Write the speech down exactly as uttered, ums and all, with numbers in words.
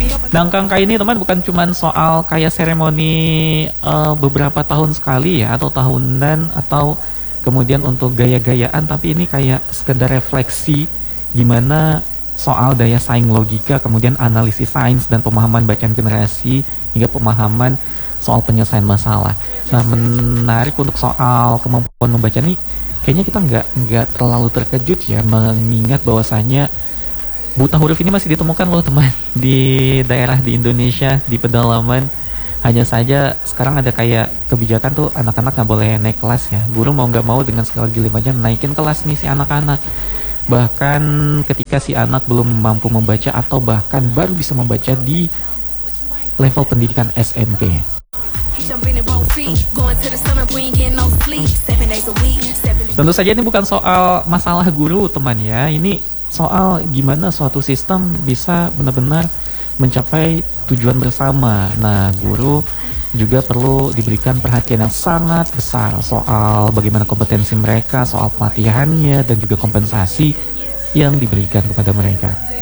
Dan angka ini teman bukan cuman soal kayak seremoni uh, beberapa tahun sekali ya, atau tahunan, atau kemudian untuk gaya-gayaan, tapi ini kayak sekedar refleksi gimana soal daya saing logika, kemudian analisis sains dan pemahaman bacaan generasi, hingga pemahaman soal penyelesaian masalah. Nah, menarik untuk soal kemampuan membaca nih, kayaknya kita nggak nggak terlalu terkejut ya, mengingat bahwasanya buta huruf ini masih ditemukan loh teman di daerah di Indonesia, di pedalaman. Hanya saja sekarang ada kayak kebijakan tuh anak-anak nggak boleh naik kelas ya. Guru mau nggak mau dengan sekali lagi lima jam naikin kelas nih si anak-anak. Bahkan ketika si anak belum mampu membaca atau bahkan baru bisa membaca di level pendidikan S M P. Tentu saja ini bukan soal masalah guru teman ya. Ini soal gimana suatu sistem bisa benar-benar mencapai tujuan bersama. Nah, guru juga perlu diberikan perhatian yang sangat besar soal bagaimana kompetensi mereka, soal pelatihannya, dan juga kompensasi yang diberikan kepada mereka.